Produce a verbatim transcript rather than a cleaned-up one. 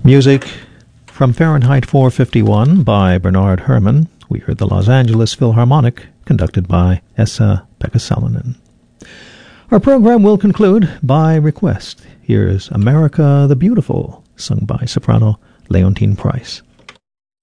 Music from Fahrenheit four fifty-one by Bernard Herrmann. We heard the Los Angeles Philharmonic, conducted by Esa-Pekka Salonen. Our program will conclude by request. Here's America the Beautiful, sung by soprano Leontine Price.